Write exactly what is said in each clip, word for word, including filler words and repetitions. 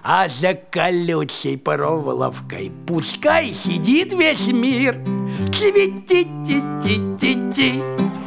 А за колючей проволокой пускай сидит весь мир. Цвети-ти-ти-ти-ти,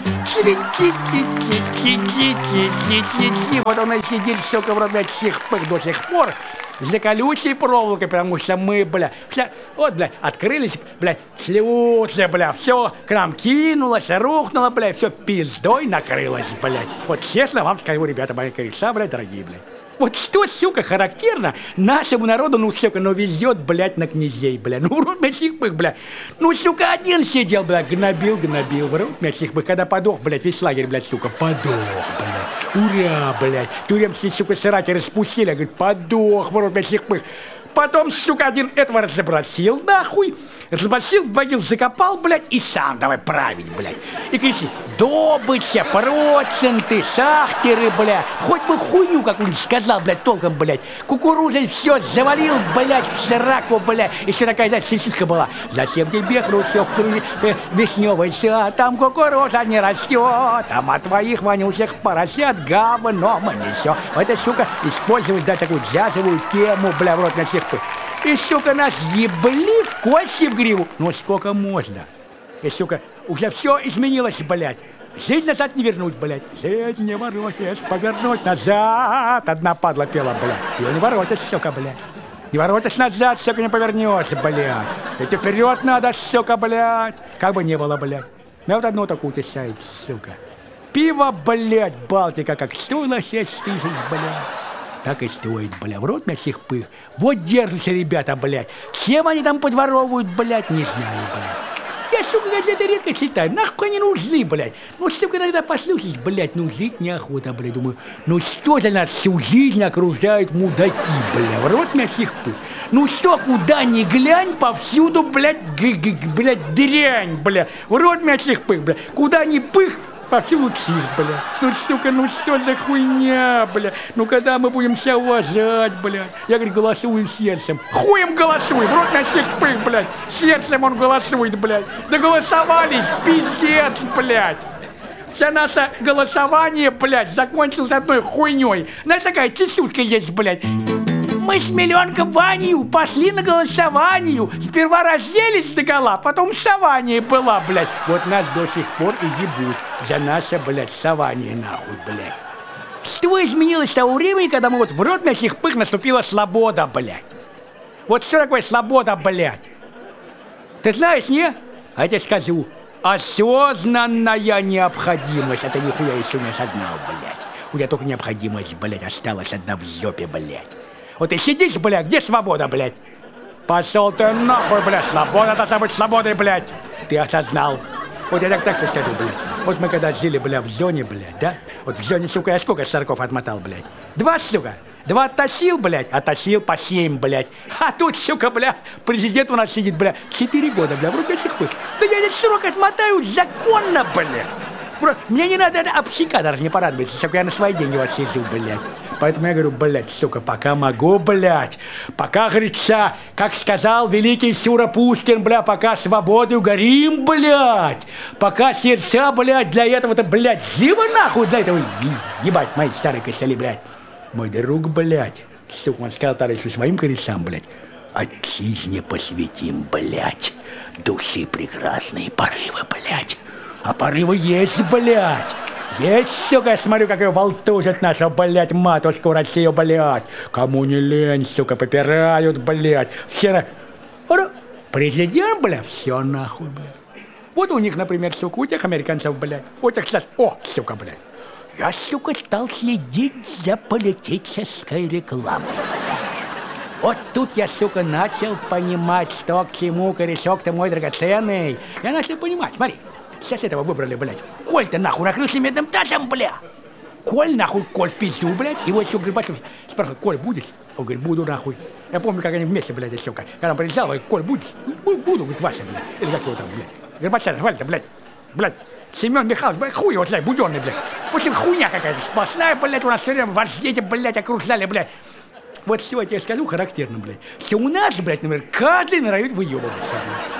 цвети-ти-ти-ти-ти-ти-ти. Вот он и сидит, сука, в роде чих-пых до сих пор за колючей проволокой, потому что мы, бля, вся, вот, бля, открылись, бля, слезы, бля, все к нам кинулось, рухнуло, бля, все пиздой накрылось, блядь. Вот честно вам скажу, ребята, мои кореша, бля, дорогие, блядь. Вот что, сука, характерно нашему народу, ну, сука, ну, везет, блядь, на князей, бля. Ну, врут мясих-пых, бля. Ну, сука, один сидел, бля, гнобил, гнобил, врут мясих-пых. Когда подох, блядь, весь лагерь, блядь, сука, подох, блядь. Ура, блядь. Тюремские, сука, сраки распустили, говорит, подох, врут мясих-пых. Потом, сука, один этого разобросил, нахуй. Разобросил, в могил закопал, блядь, и сам давай править, блядь. И кричит, добыча, проценты, шахтеры, блядь. Хоть бы хуйню какую-нибудь сказал, блядь, толком, блядь. Кукурузой все завалил, блядь, в сраку, блядь. Еще такая, знаешь, сисюшка была. Зачем тебе хрущев, э, вишневый сад, там кукуруза не растет, там от твоих вонючих поросят говном несет. Это, сука, использовать, да, такую джазовую тему, бля, в рот на всех. И, сука, нас ебли в кости в гриву. Ну, сколько можно? И, сука, уже все изменилось, блядь. Жизнь назад не вернуть, блядь. Жизнь не воротишь, повернуть назад. Одна падла пела, блядь. Ее не воротишь, сука, блядь. Не воротишь назад, сука, не повернешь, блядь. Ведь вперед надо, сука, блядь. Как бы не было, блядь. Я вот одно такое утешает, сука. Пиво, блядь, Балтика, как стоило шесть тысяч, блядь. Так и стоит, бля, в рот на сих пых. Вот держатся ребята, блядь. Чем они там подворовывают, блядь, не знаю, блядь. Я, сука, газеты редко читаю. Нахуй они нужны, блядь. Ну, сука, иногда послушаешь, блядь, ну, жить неохота, блядь. Думаю, ну, что за нас всю жизнь окружают мудаки, бля, в рот на сих пых. Ну, что, куда ни глянь, повсюду, блядь, блядь, дрянь, бля. В рот на сих пых, бля. Куда ни пых, повсюду псих, бля. Ну, сука, ну что за хуйня, бля? Ну, когда мы будем себя уважать, бля? Я, говорю, голосую сердцем. Хуем голосуй, в рот на всех пых, блядь. Сердцем он голосует, блядь. Да голосовались, пиздец, блядь. Вся наше голосование, блядь, закончилось одной хуйней. Знаешь, такая частушка есть, блядь. Мы с миллионком Ванью пошли на голосованию. Сперва разделись догола, потом сование была, блядь. Вот нас до сих пор и ебут за наше, блядь, сование, нахуй, блядь. Что изменилось с того времени, когда мы вот в рот на сих пых наступила свобода, блядь? Вот что такое свобода, блядь? Ты знаешь, не? А я тебе скажу. Осознанная необходимость. Это нихуя еще не осознал, блядь. У тебя только необходимость, блядь, осталась одна в жопе, блядь. Вот ты сидишь, блядь, где свобода, блядь? Пошел ты нахуй, блядь, свобода должна быть свободой, блядь. Ты осознал. Вот я так так тебе скажу, блядь. Вот мы когда жили, блядь, в зоне, блядь, да? Вот в зоне, сука, я сколько сороков отмотал, блядь? Два, сука. Два оттащил, блядь, оттащил по семь, блядь. А тут, сука, блядь, президент у нас сидит, блядь, четыре года, блядь, в рубящих пых. Да я этот срок отмотаю законно, блядь. Бро, мне не надо это общика даже не порадоваться, сука, я на свои деньги вот сижу, блядь. Поэтому я говорю, блядь, сука, пока могу, блядь, пока, говорится, как сказал великий Сюра Пушкин, блядь, пока свободою горим, блядь, пока сердца, блядь, для этого-то, блядь, живо нахуй для этого, ебать, мои старые костыли, блядь. Мой друг, блядь, сука, он сказал товарищу своим корешам, блядь, отчизне посвятим, блядь, души прекрасные порывы, блядь. А порывы есть, блядь. Есть, сука, я смотрю, как ее волтузят наша, блядь, матушку Россию, блядь. Кому не лень, сука, попирают, блядь. Все, президент, блядь, все нахуй, блядь. Вот у них, например, сука, у тех американцев, блядь. У тех сейчас, о, сука, блядь. Я, сука, стал следить за политической рекламой, блядь. Вот тут я, сука, начал понимать, что к чему, корешок-то мой драгоценный. Я начал понимать, смотри. Сейчас этого выбрали, блядь. Коль-то нахуй накрылся медным тазом, бля. Коль нахуй, Коль в пизду, блядь. Его еще Горбачев спрашивает, Коль, будешь? Он говорит, буду нахуй. Я помню, как они вместе, блядь, еще, когда он приезжал, говорит, Коль, будешь? Буду, говорит, Вася, блядь. Или как его там, блядь. Горбачев, Вальда, блядь. Блядь. Семен Михайлович, блядь, хуй его, блядь, буденный, блядь. В общем, хуйня какая-то сплошная, блядь, у нас все время вождите, блядь, окружали, блядь. Вот все я тебе скажу характерно, блядь. Что у нас, блядь, например, каждый норовит выебываться, блядь.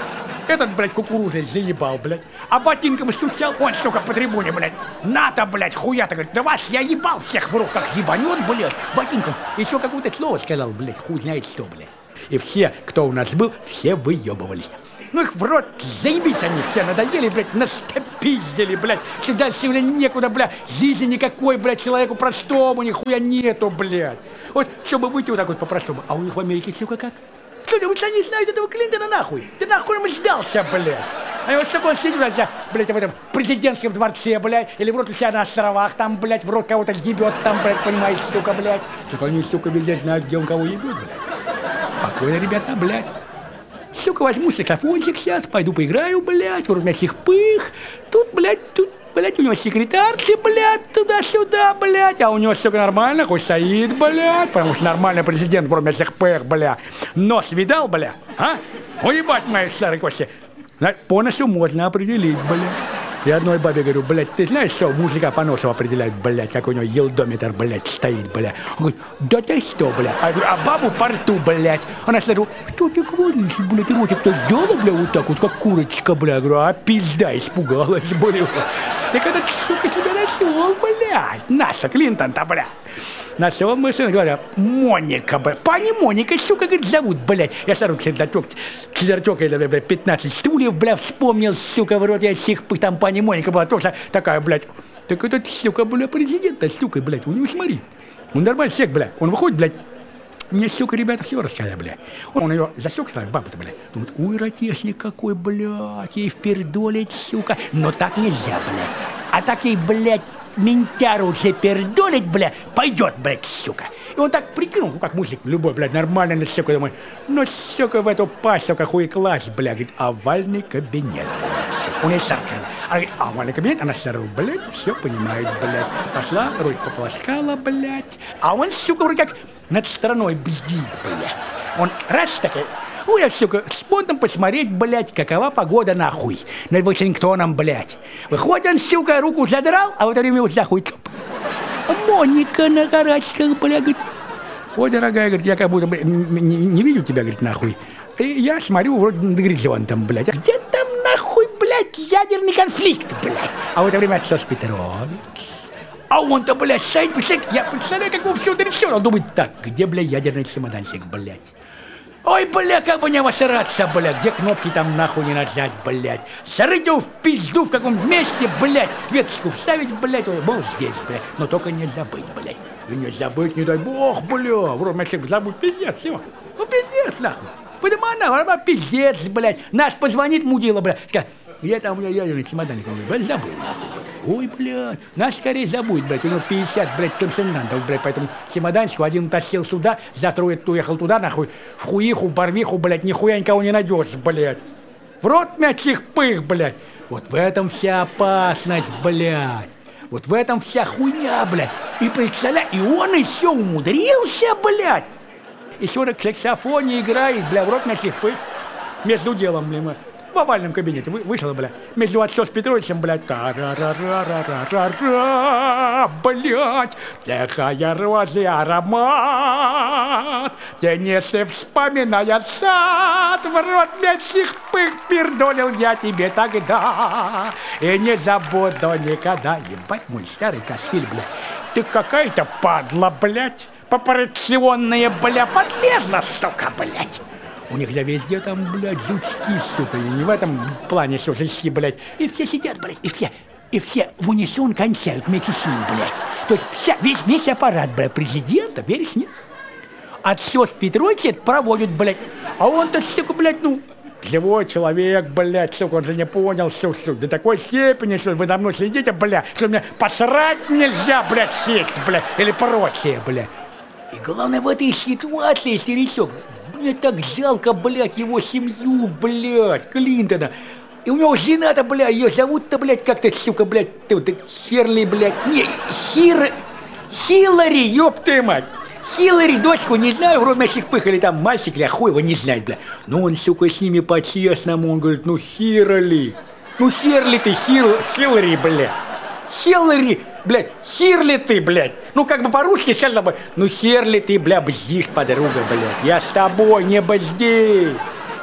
Этот, блядь, кукурузой заебал, блядь. А ботинком стучал, он, сука, по трибуне, блядь. На-то, блядь, хуя-то, говорит, да вас я ебал всех в рот, как ебанет, блядь, ботинком. Еще какое-то слово сказал, блядь, хуй знает что, блядь. И все, кто у нас был, все выебывались. Ну их в рот заебись они все надоели, блядь, настопиздили, блядь. Сюда сюда некуда, блядь, жизни никакой, блядь, человеку простому нихуя нету, блядь. Вот, чтобы выйти вот так вот по-простому. А у них в Америке, сука, как? Что, вы что, не знаете этого Клинтона нахуй? Да нахуй ему сдался, блядь. А вот что он сидит, блядь, в этом президентском дворце, блядь, или в рот у себя на островах, там, блядь, в рот кого-то ебет, там, блядь, понимаешь, сука, блядь. Так они, сука, везде знают, где он кого ебет, блядь. Спокойно, ребята, блядь. Сука, возьму саксофончик сейчас, пойду поиграю, блядь, вроде всех пых. Тут, блядь, тут, блядь, у него секретарцы, блядь, туда-сюда, блядь. А у него, сука, нормально, хоть стоит, блядь, потому что нормальный президент, вроде всех пых, блядь. Нос видал, блядь, а? Уебать мои старые кости. По носу можно определить, блядь. Я одной бабе говорю, блядь, ты знаешь, что мужика по носу определяет, блядь, как у него елдометр, блядь, стоит, блядь. Он говорит, да ты что, блядь? А я говорю, а бабу по рту, блядь. Она смотрит, что ты говоришь, блядь, ротик-то сделала, блядь, вот так вот, как курочка, блядь. Я говорю, а пизда, испугалась, блядь. Так этот, сука, себя нашел, блядь. Наша Клинтон-то, блядь. Нашел мы, сын, говоря, Моника, блядь. Пани Моника, сука, говорит, зовут, блядь. Я сразу чердачок, чердачок, блядь, пятнадцать стульев, блядь, вспомнил, сука, в рот, я всех, там пани Моника была тоже такая, блядь. Так этот, сука, блядь, президент-то, сука, блядь, у него, смотри. Он нормальный всех, блядь. Он выходит, блядь. Мне, сука, ребята все рассказали, блядь. Он ее засек сразу, бабу-то, блядь. Думает, ой, ротешник какой, блядь, ей впердолить, сука. Но так нельзя, блядь. А так ей, блядь, ментяру запердолить, бля, пойдет, блядь, сука. И он так прикинул, ну как мужик любой, блядь, нормально, на сука, думаю, ну, сука, в эту пасть, сука, хуеклась, бля, говорит, овальный кабинет, блядь. Он ей сам сказал. Она говорит, а, овальный кабинет, она сразу, блядь, все понимает, блядь. Пошла, руки пополоскала, блядь. А он, сука, вроде как над страной бздит, блядь. Он раз такой, ой, я, сука, спонтом посмотреть, блядь, какова погода, нахуй, над Вашингтоном, блядь. Выходит он, сука, руку задрал, а в это время его нахуй. Моника на карачках, блядь, говорит, ой, дорогая, говорит, я как будто бы не, не видел тебя, говорит, нахуй. И я смотрю, вроде на горизонтом, блядь. А где там, нахуй, блядь, ядерный конфликт, блядь? А в это время отец Петрович. А он-то, блядь, стоит, я представляю, как его все решил. Он думает, так, где, блядь, ядерный чемоданчик, блядь? Ой, бля, как бы не обосраться, бля, где кнопки там нахуй не нажать, блядь. Зарыть его в пизду в каком месте, блядь, веточку вставить, блядь, ой, был здесь, блядь. Но только не забыть, блядь. И не забыть, не дай бог, бля. Вроде всех забудь, пиздец, все. Ну, пиздец, нахуй. Потому она, она пиздец, блядь. Наш позвонит, мудила, блядь, скажет, где там у меня ядерный чемоданчик, блядь, забыл, нахуй. Ой, блядь, нас скорее забудет, блядь, у него пятьдесят, блядь, консультантов, блядь, поэтому чемоданчик один утащил сюда, завтра уехал туда, нахуй, в хуиху, в барвиху, блядь, нихуя никого не найдешь, блядь. В рот мячих пых, блядь. Вот в этом вся опасность, блядь. Вот в этом вся хуйня, блядь. И представляй, и он еще умудрился, блядь. Еще на саксофоне играет, блядь, в рот мячих пых. Между делом, блядь, в овальном кабинете вы, вышла, бля, между отцом с Петровичем, блядь, та-ра-ра-ра-ра-ра-ра, блядь, тихая розы аромат, тенистый вспоминая сад, в рот мячих пых пердолил я тебе тогда, и не забуду никогда. Ебать, мой старый костыль, бля, ты какая-то падла, блядь, попорационная, бля, подлезла, сука, блядь. У них за везде там, блядь, жучки, сука, и не в этом плане, что жучки, блядь. И все сидят, блядь, и все, и все в унисон кончают вместе с ним, блядь. То есть вся, весь, весь аппарат, блядь, президента, веришь, нет? Отсос Петрович проводит, блядь, а он-то, сука, блядь, ну, живой человек, блядь, сука, он же не понял, сука, сука, до такой степени, что вы за мной следите, блядь, что мне посрать нельзя, блядь, сесть, блядь, или прочее, блядь. И главное в этой ситуации, старичок, мне так жалко, блядь, его семью, блядь, Клинтона. И у него жена-то, блядь, ее зовут-то, блядь, как-то, сука, блядь, ты вот Херли, блядь. Не, Хир... Хиллари, ёб ты мать. Хиллари, дочку, не знаю, вроде наших пых, или там мальчик, или хуй его не знает, блядь. Но он, сука, с ними по-честному, он говорит, ну, Хирли. Ну, Херли ты, Хил... Хиллари, блядь. Хиллари, блядь, Хирли ты, блядь. Ну, как бы по-русски сказал бы, ну, Херли ты, бля, бздишь, подруга, блядь. Я с тобой, не бздишь.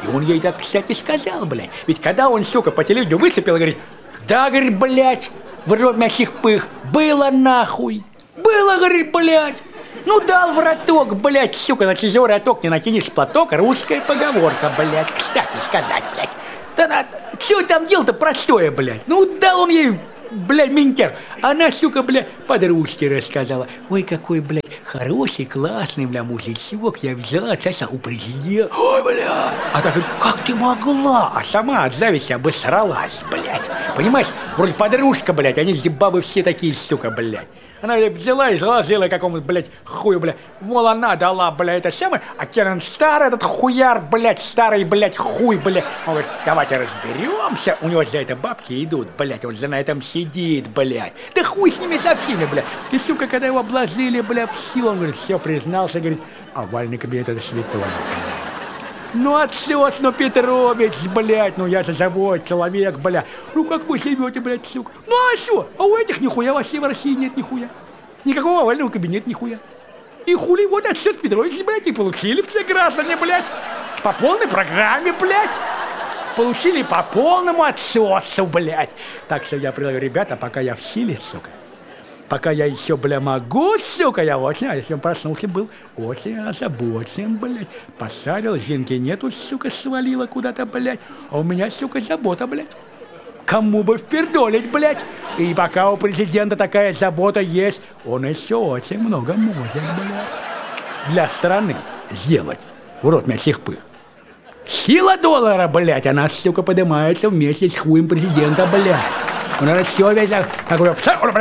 И он ей так, кстати, сказал, блядь. Ведь когда он, сука, по телевидению выступил, говорит, да, говорит, блядь, в рот мясих пых, было нахуй. Было, говорит, блядь. Ну, дал в роток, блядь, сука, на чужой роток не накинешь платок. Русская поговорка, блядь, кстати сказать, блядь. Да-да, что там дело-то простое, блядь. Ну, дал он ей, блядь, минтер. Она, сука, блядь, подружке рассказала. Ой, какой, блядь, хороший, классный, бля, мужичок. Я взяла, отца у президента. Ой, бля. А так говорит, как ты могла? А сама от зависти обосралась, блядь. Понимаешь, вроде подружка, блядь, они бабы все такие, сука, блядь. Она взяла и заложила какому-то, блядь, хую, блядь. Мол, она дала, блядь, это самое. А Керн старый, этот хуяр, блядь, старый, блядь, хуй, блядь. Он говорит, давайте разберемся. У него за это бабки идут, блядь. Он за на этом сидит, блядь. Да хуй с ними со всеми, блядь. И, сука, когда его обложили, блядь, все, он говорит, все, признался, говорит, овальный кабинет это святой, блядь. Ну, отсос, ну, Петрович, блядь, ну, я же живой человек, блядь. Ну, как вы живете, блядь, сука? Ну, а что? А у этих нихуя вообще в России нет нихуя. Никакого овального кабинета нихуя. И хули, вот отсос Петрович, блядь, и получили все граждане, блядь. По полной программе, блядь. Получили по полному отсосу, блядь. Так что я предлагаю, ребята, пока я в силе, сука. Пока я еще, бля, могу, сука, я очень, а если он проснулся, был очень озабочен, блядь. Посадил, Зинки нету, сука, свалила куда-то, блядь. А у меня, сука, забота, блядь. Кому бы впердолить, блядь. И пока у президента такая забота есть, он еще очень много может, блядь. Для страны сделать в рот мясих пых. Сила доллара, блядь, она, сука, поднимается вместе с хуем президента, блядь. Он все весь, как говорю,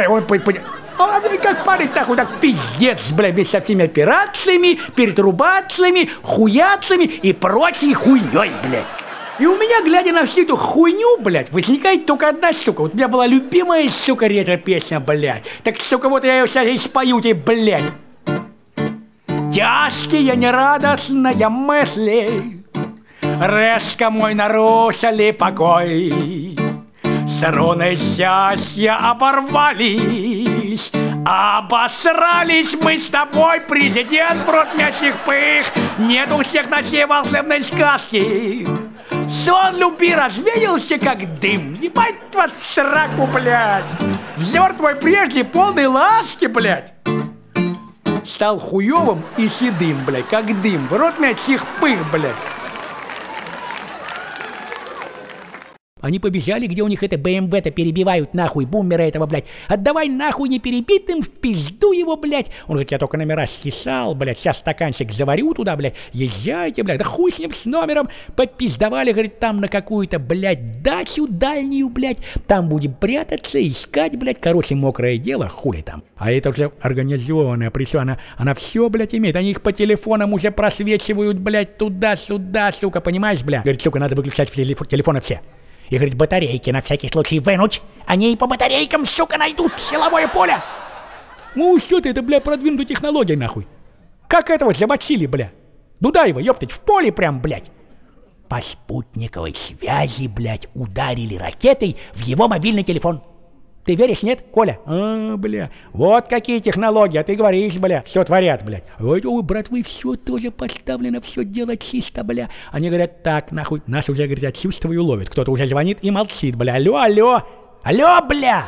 а как парень нахуй, так пиздец, блядь, вместе со всеми операциями, перетрубациями, хуяцами и прочей хуйней, блядь. И у меня, глядя на всю эту хуйню, блядь, возникает только одна штука. Вот у меня была любимая, сука, ретро-песня, блядь. Так, сука, вот я ее сейчас и спою тебе, блядь. Тяжкие, нерадостные мысли резко мой нарушили покой. Стороны счастья оборвались, обосрались мы с тобой, президент, в рот мясих пых. Нет у всех ночей волшебной сказки. Сон люби развеялся, как дым. Ебать вас в сраку, блядь. Взор твой прежде полный ласки, блядь, стал хуёвым и седым, блядь, как дым. В рот мясих пых, блядь. Они побежали, где у них это бэ эм вэ-то перебивают, нахуй, бумера этого, блядь. Отдавай нахуй неперебитым, в пизду его, блядь. Он говорит, я только номера стесал, блядь, сейчас стаканчик заварю туда, блядь. Езжайте, блядь, да хуй с ним, с номером. Попиздовали, говорит, там на какую-то, блядь, дачу дальнюю, блядь. Там будем прятаться, искать, блядь. Короче, мокрое дело, хули там. А это уже организованная, причем она, она все, блядь, имеет. Они их по телефонам уже просвечивают, блядь, туда-сюда, сука, понимаешь, блядь. Говорит, сука, надо выключать телефоны все. И, говорит, батарейки на всякий случай вынуть. Они и по батарейкам, сука, найдут силовое поле. Ну, что ты, это, бля, продвинутая технология, нахуй. Как этого замочили, бля? Дудаева, ёптать, в поле прям, блядь. По спутниковой связи, блядь, ударили ракетой в его мобильный телефон. Ты веришь, нет, Коля? А, бля, вот какие технологии, а ты говоришь, бля, все творят, блядь. Ой, ой, братвы, все тоже поставлено, все дело чисто, бля. Они говорят, так, нахуй, нас уже, говорят, от чувства и уловят. Кто-то уже звонит и молчит, бля. Алло, алло, алло, бля.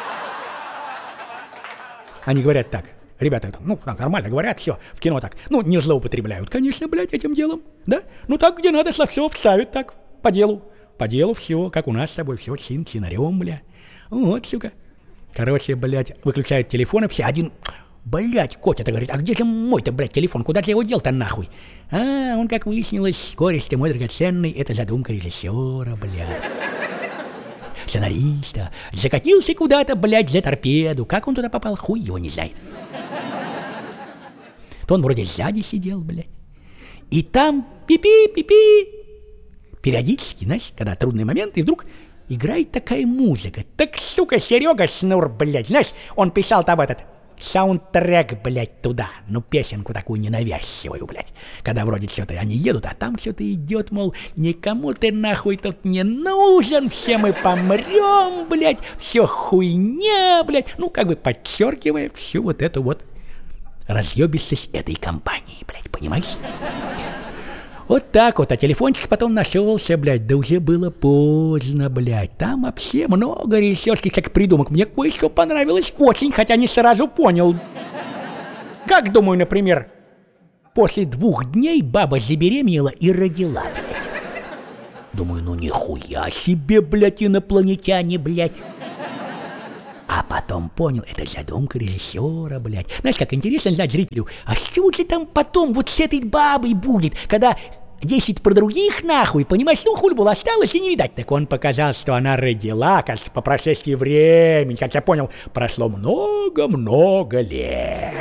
Они говорят так, ребята, ну, нормально говорят, все, в кино так, ну, не злоупотребляют, конечно, блядь, этим делом, да? Ну, так, где надо, со все вставят, так, по делу. По делу все, как у нас с тобой, все чин-чинарем, бля. Вот, сука. Короче, блядь, выключают телефоны все. Один, блядь, Котя-то говорит, а где же мой-то, блядь, телефон? Куда ты его дел-то нахуй? А, он, как выяснилось, кореш-то мой драгоценный, это задумка режиссера, блядь. Сценариста. Закатился куда-то, блядь, за торпеду. Как он туда попал, хуй его не знает. То он вроде сзади сидел, блядь. И там пи-пи-пи-пи. Периодически, знаешь, когда трудный момент, и вдруг играет такая музыка. Так, сука, Серега Шнур, блядь, знаешь, он писал там этот саундтрек, блядь, туда. Ну, песенку такую ненавязчивую, блядь. Когда вроде что-то они едут, а там что-то идет, мол, никому ты нахуй тут не нужен, все мы помрем, блядь, все хуйня, блядь. Ну, как бы подчеркивая всю вот эту вот разъебистость этой компании, блядь, понимаешь? Вот так вот, а телефончик потом нашелся, блядь, да уже было поздно, блядь. Там вообще много режиссерских всяких придумок. Мне кое-что понравилось очень, хотя не сразу понял. Как, думаю, например, после двух дней баба забеременела и родила, блядь. Думаю, ну нихуя себе, блядь, инопланетяне, блядь. А потом понял, это задумка режиссера, блядь. Знаешь, как интересно знать зрителю, а что же там потом вот с этой бабой будет, когда десять про других нахуй, понимаешь, ну хуй было осталось и не видать. Так он показал, что она родила, кажется, по прошествии времени, как я понял, прошло много-много лет.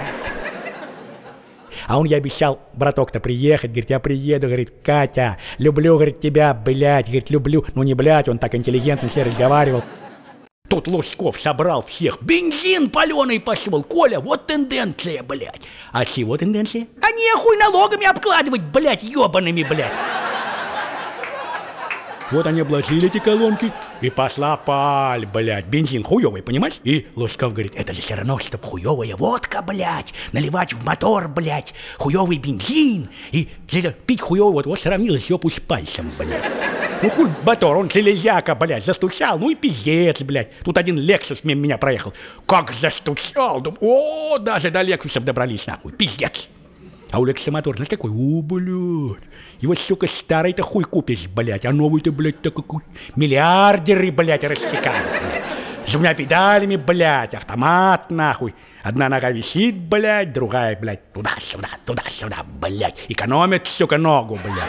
А он ей обещал, браток-то, приехать, говорит, я приеду, говорит, Катя, люблю, говорит, тебя, блядь, говорит, люблю. Ну не блядь, он так интеллигентно все разговаривал. Тут Лужков собрал всех, бензин паленый пошел, Коля, вот тенденция, блядь. А чего тенденция? А нехуй налогами обкладывать, блядь, ебаными, блядь. Вот они обложили эти колонки, и пошла паль, блядь, бензин хуёвый, понимаешь? И Лужков говорит, это же все равно, чтоб хуёвая водка, блядь, наливать в мотор, блядь, хуёвый бензин, и пить хуёвый, вот, вот сравнил жопу с пальцем, блядь. Ну хуй мотор, он железяка, блядь, застучал, ну и пиздец, блядь. Тут один Лексус мимо меня проехал, как застучал, думаю, о, даже до Лексусов добрались, нахуй, пиздец. А у Лекса мотор, знаешь, какой? О, блядь. Его, сука, старый-то хуй купишь, блядь. А новый-то, блядь, такой миллиардеры, блядь, рассекают, блядь. С двумя педалями, блядь, автомат, нахуй. Одна нога висит, блядь, другая, блядь, туда-сюда, туда-сюда, блядь. Экономит, сука, ногу, блядь.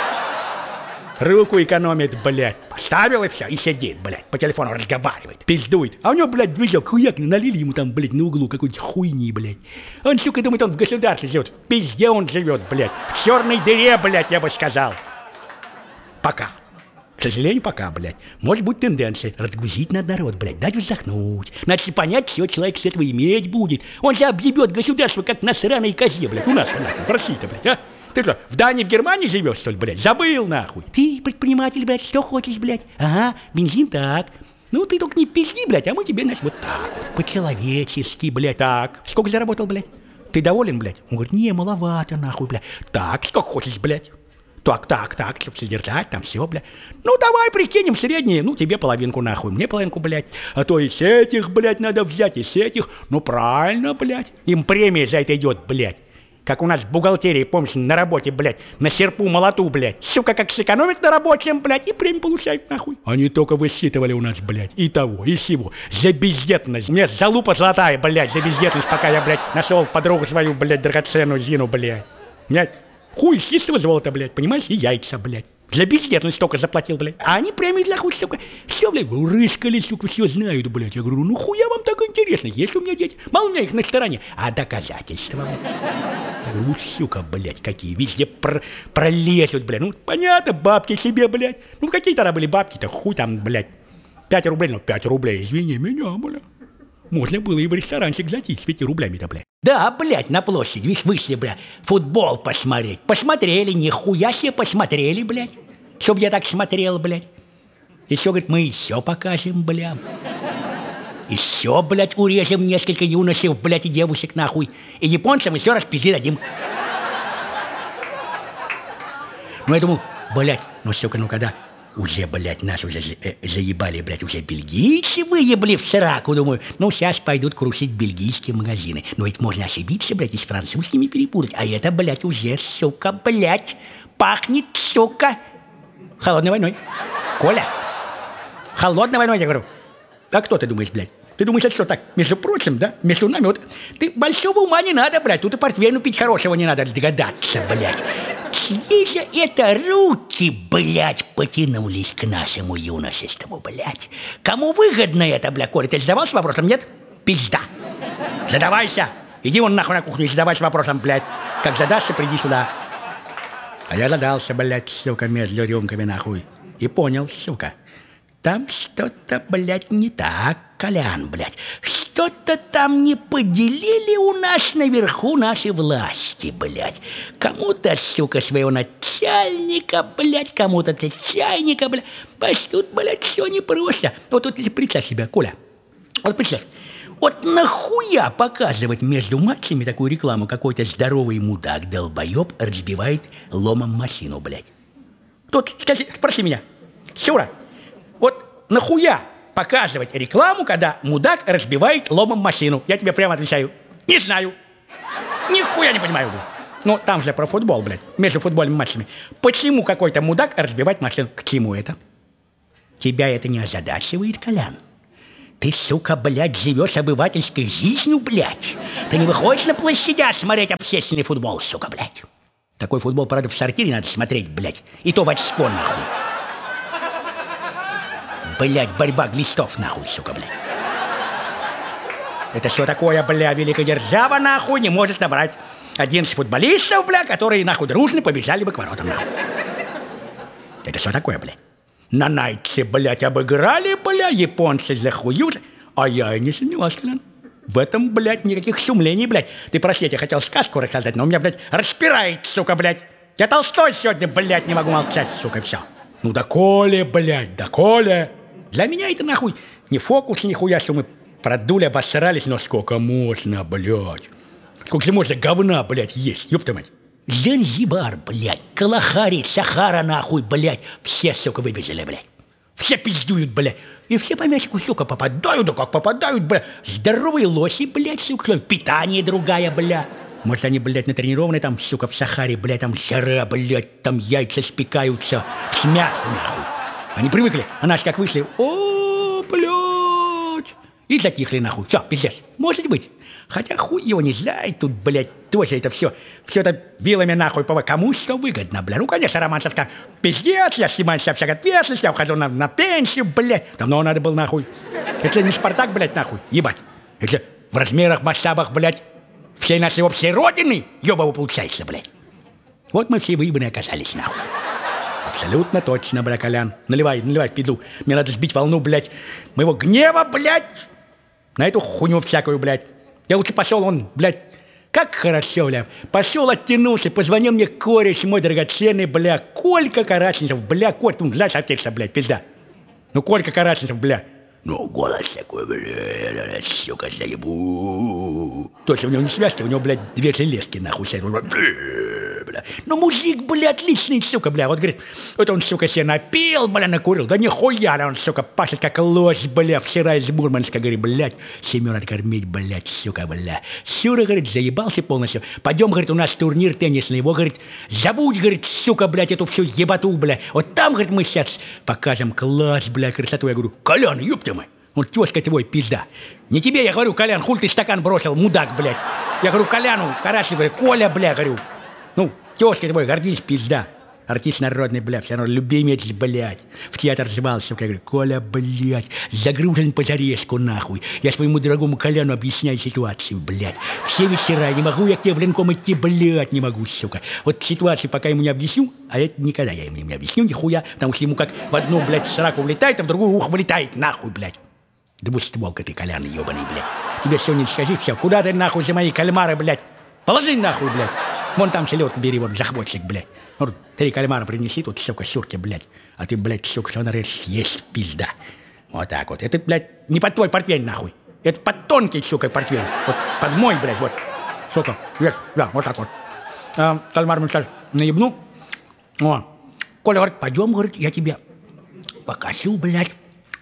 Руку экономит, блядь. Поставил и все, и сидит, блядь, по телефону разговаривает, пиздует. А у него, блядь, движок, хуяк, налили ему там, блядь, на углу какой-то хуйни, блядь. Он, сука, думает, он в государстве живет, в пизде он живет, блядь. В черной дыре, блядь, я бы сказал. Пока. К сожалению, пока, блядь. Может быть тенденция разгрузить над народ, блядь, дать вздохнуть. Надо понять, что человек с этого иметь будет. Он же объебет государство, как на сраной козе, блядь. У нас-то, нахуй, в России-то, блядь, а? Ты что, в Дании, в Германии живешь, что ли, блядь? Забыл, нахуй. Ты предприниматель, блядь, что хочешь, блядь? Ага, бензин так. Ну, ты только не пизди, блядь, а мы тебе, значит, вот так вот, по-человечески, блядь, так. Сколько заработал, блядь? Ты доволен, блядь? Он говорит, не, маловато, нахуй, блядь. Так, сколько хочешь, блядь? Так, так, так, чтобы содержать, там все, блядь. Ну, давай прикинем средние, ну, тебе половинку, нахуй, мне половинку, блядь. А то и с этих, блядь, надо взять, и с этих. Ну, правильно, блядь. Им премия за это идет, блядь. Как у нас в бухгалтерии, помнишь, на работе, блядь, на серпу молоту, блядь. Сука, как сэкономят на рабочем, блядь, и премию получают, нахуй. Они только высчитывали у нас, блядь, и того, и сего. За бездетность. У меня залупа золотая, блядь, за бездетность, пока я, блядь, нашел подругу свою, блядь, драгоценную Зину, блядь. У меня хуй с чистого золота, блядь, понимаешь, и яйца, блядь. За бездетность столько заплатил, блядь. А они премии для хуй столько. Все, блядь, рыскали, сука, все знают, блядь. Я говорю, ну хуя вам так интересно, есть у меня дети? Мало у меня их на стороне. А доказательства, блядь. Я говорю, ну, сука, блядь, какие, везде пр- пролезут, блядь. Ну, понятно, бабки себе, блядь. Ну, какие тогда были бабки-то, хуй там, блядь. Пять рублей, ну, пять рублей, извини меня, блядь. Можно было и в ресторанчик зайти с пяти рублями-то, блядь. Да, блядь, на площади, видишь, вышли, блядь, футбол посмотреть. Посмотрели, нихуя себе посмотрели, блядь. Чтоб я так смотрел, блядь. Еще, говорит, мы еще покажем, блядь. Еще, блядь, урежем несколько юношей, блядь, и девушек, нахуй. И японцам еще раз пизды дадим. Ну, я думаю, блядь, ну, сука, ну, когда... Уже, блядь, нас уже э, заебали, блядь, уже бельгийцы выебли в сраку. Думаю, ну, сейчас пойдут крушить бельгийские магазины. Но ведь можно ошибиться, блядь, и с французскими перепутать. А это, блядь, уже, сука, блядь, пахнет, сука, холодной войной. Коля, холодной войной, я говорю. А кто ты думаешь, блядь? Ты думаешь, это что так, между прочим, да? Между нами, вот, ты большого ума не надо, блядь. Тут и портвейну пить хорошего не надо догадаться, блядь. Чьи же это руки, блядь, потянулись к нашему юношеству, блядь? Кому выгодно это, блядь, Коля? Ты задавался вопросом, нет? Пизда. Задавайся. Иди вон нахуй на кухню и задавайся вопросом, блядь. Как задашься, приди сюда. А я задался, блядь, сука, между рюмками, нахуй. И понял, сука. Там что-то, блядь, не так, Колян, блядь. Что-то там не поделили у нас наверху наши власти, блядь. Кому-то, сука, своего начальника, блядь, кому-то чайника, блядь. Пусть тут, блядь, все непросто. Вот тут представь себя, Коля. Вот представь. Вот нахуя показывать между матчами такую рекламу? Какой-то здоровый мудак-долбоеб разбивает ломом машину, блядь. Тут, скажи, спроси меня, Сюра, вот нахуя показывать рекламу, когда мудак разбивает ломом машину? Я тебе прямо отвечаю, не знаю. Нихуя не понимаю, блядь. Ну, там же про футбол, блядь, между футбольными матчами. Почему какой-то мудак разбивает машину? К чему это? Тебя это не озадачивает, Колян? Ты, сука, блядь, живешь обывательской жизнью, блядь. Ты не выходишь на площадях смотреть общественный футбол, сука, блядь. Такой футбол, правда, в сортире надо смотреть, блядь. И то в очко, нахуй. Блядь, борьба глистов, нахуй, сука, блядь. Это что такое, бля, великая держава, нахуй, не может набрать одиннадцать футболистов, бля, которые, нахуй, дружно побежали бы к воротам, нахуй. Это что такое, блядь? На Найтсе, блядь, обыграли, бля, японцы захуют. А я и не сомневался, Колян. В этом, блядь, никаких сумлений, блядь. Ты, прости, я тебе хотел сказку рассказать, но у меня, блядь, распирает, сука, блядь. Я Толстой сегодня, блядь, не могу молчать, сука, все. Ну, доколе, блядь, доколе. Для меня это, нахуй, не фокус, нихуя, что мы продули, обосрались, но сколько можно, блядь. Сколько же можно говна, блядь, есть, ёпта мать. Занзибар, блядь, Калахари, Сахара, нахуй, блядь. Все, сука, выбежали, блядь. Все пиздуют, блядь. И все по мячику, сука, попадают, да как попадают, блядь. Здоровые лоси, блядь, сука. Питание другая, блядь. Может, они, блядь, натренированные там, сука, в Сахаре, блядь, там жара, блядь, там яйца спекаются в смятку, нахуй. Они привыкли, а наши как вышли, о, блядь. И затихли, нахуй. Все, пиздец. Может быть. Хотя хуй его не знает тут, блядь, тоже это все, все это вилами нахуй, по кому что выгодно, блядь. Ну, конечно, Романцев сказал, пиздец, я снимаю себя всякой ответственности, я ухожу на, на пенсию, блядь. Давно надо было, нахуй. Это не Спартак, блядь, нахуй, ебать. Это в размерах, масштабах, блядь, всей нашей общей родины, ебаво получается, блядь. Вот мы все выебаны оказались, нахуй. Абсолютно точно, бля, Колян. Наливай, наливай, пиду. Мне надо сбить волну, блядь, моего гнева, блядь, на эту хуйню всякую, блядь. Я лучше пошел, он, блядь, как хорошо, бля. Пошел, оттянулся, позвонил мне кореш мой драгоценный, бля, Колька Караченцев, бля, Коль, ну, знаешь, отец, блядь, пизда. Ну, Колька Караченцев, бля. Ну, голос такой, бля, сука, заебу. Точно, у него не связки, у него, блядь, две железки, нахуй, бля. Ну, мужик, бля, отличный, сука, бля. Вот, говорит, вот он, сука, себе напил, бля, накурил. Да нихуя, он, сука, пашет, как лось, бля, вчера из Мурманска, говорит, блядь, семью надо кормить, блядь, сука, бля. Сюра, говорит, заебался полностью. Пойдем, говорит, у нас турнир теннисный. Его, говорит, забудь, говорит, сука, блядь, эту всю ебату, бля. Вот там, говорит, мы сейчас покажем класс, бля, красоту. Я говорю, Колян, ёпта мы. Вот тёзка твой, пизда. Не тебе, я говорю, Колян, хуй ты стакан бросил, мудак, блядь. Я говорю, Коляну, Карачи, говорю, Коля, бля, говорю. Ну, тёзка твой, гордись, пизда. Артист народный, бля, все равно любимец, блядь. В театр звался, я говорю, Коля, блядь, загружен по зарезку, нахуй. Я своему дорогому Коляну объясняю ситуацию, блядь. Все вечера, не могу я к тебе в ренком идти, блядь, не могу, сука. Вот ситуацию пока ему не объясню, а это никогда я ему не объясню, нихуя, потому что ему как в одну, блядь, сраку влетает, а в другую ух вылетает, нахуй, блядь. Да двустволка ты, Колян, ебаный, блядь. Тебе сегодня скажи, все, куда ты, нахуй, за мои кальмары, блядь? Положи, нахуй, блядь. Вон там селедку бери, вот, захватчик, блядь. Вот три кальмара принеси, тут, сука, сюрки, блядь. А ты, блядь, сука, все нарежь, есть пизда. Вот так вот. Это, блядь, не под твой портфель, нахуй. Это под тонкий, сука, портфель. Вот под мой, блядь, вот. Сука, есть, да, вот так вот. А, кальмар мы сейчас наебну. О. Коля говорит, пойдем, говорит, я тебе покажу, блядь.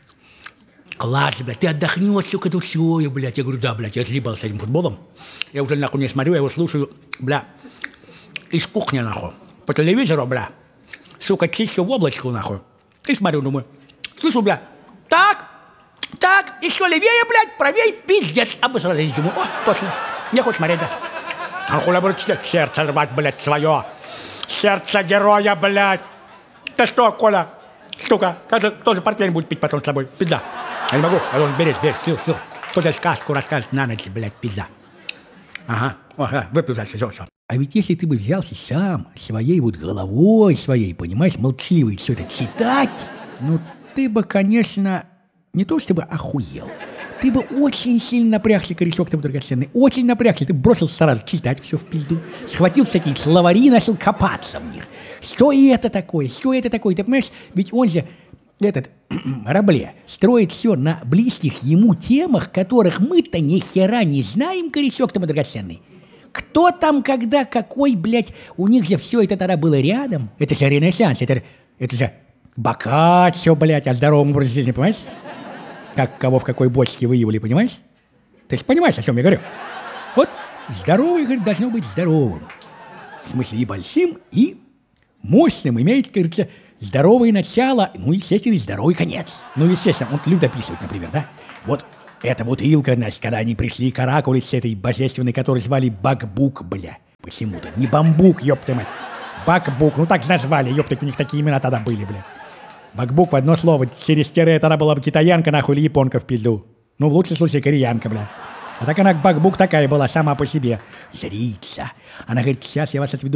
Класс, блядь, ты отдохнешь, сука, тут все, блядь. Я говорю, да, блядь, я съебал с этим футболом. Я уже, нахуй, не смотрю, я его слушаю, бля, из кухни, нахуй. По телевизору, бля. Сука, чищу в облачку, нахуй. И смотрю, думаю, слышу, бля, так, так, еще левее, блядь, правее, пиздец. Обосрались, думаю, о, точно, не хочешь смотреть, да? А хуля, блядь, сердце рвать, блядь, свое. Сердце героя, блядь. Ты что, Коля, штука, кажется, тоже портвейн будет пить потом с тобой, пизда. Я не могу, я должен беречь, беречь, сил, сил. Кто-то сказку расскажет на ночь, блядь, пизда. Ага, ага, выпью дальше, все, все. А ведь если ты бы взялся сам, своей вот головой своей, понимаешь, молчаливый, все это читать, ну, ты бы, конечно, не то чтобы охуел, ты бы очень сильно напрягся, корешок ты бы драгоценный, очень напрягся, ты бросился сразу читать все в пизду, схватил всякие словари и начал копаться в них. Что это такое, что это такое, ты понимаешь, ведь он же этот Рабле строит все на близких ему темах, которых мы-то ни хера не знаем, корешок-то мы драгоценный. Кто там, когда, какой, блядь, у них же все это тогда было рядом. Это же Ренессанс, это, это же Боккаччо, блядь, о здоровом образе жизни, понимаешь? Как кого в какой бочке выявили, понимаешь? Ты же понимаешь, о чем я говорю? Вот здоровый, говорит, должно быть здоровым. В смысле и большим, и мощным, имеет, кажется, здоровое начало, ну, естественно, и здоровый конец. Ну, естественно, он любит описывать, например, да? Вот эта бутылка, значит, когда они пришли к оракулице этой божественной, которую звали Бакбук, бля, почему-то. Не Бамбук, ёпта мать. Бакбук, ну так назвали, ёпта, у них такие имена тогда были, бля. Бакбук в одно слово, через тире тогда была бы китаянка, нахуй, или японка в пизду. Ну, в лучшем случае, кореянка, бля. А так она Бакбук такая была, сама по себе. Жрица. Она говорит, сейчас я вас отведу